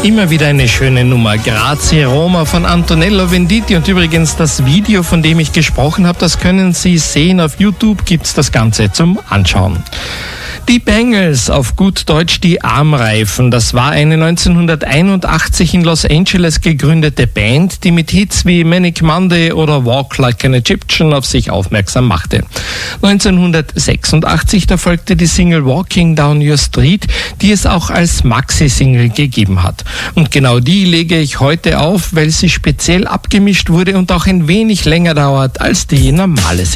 Immer wieder eine schöne Nummer. Grazie Roma von Antonello Venditti. Und übrigens das Video, von dem ich gesprochen habe, das können Sie sehen. Auf YouTube gibt's das Ganze zum Anschauen. Die Bangles, auf gut Deutsch die Armreifen, das war eine 1981 in Los Angeles gegründete Band, die mit Hits wie Manic Monday oder Walk Like an Egyptian auf sich aufmerksam machte. 1986, da folgte die Single Walking Down Your Street, die es auch als Maxi-Single gegeben hat. Und genau die lege ich heute auf, weil sie speziell abgemischt wurde und auch ein wenig länger dauert als die normale Single.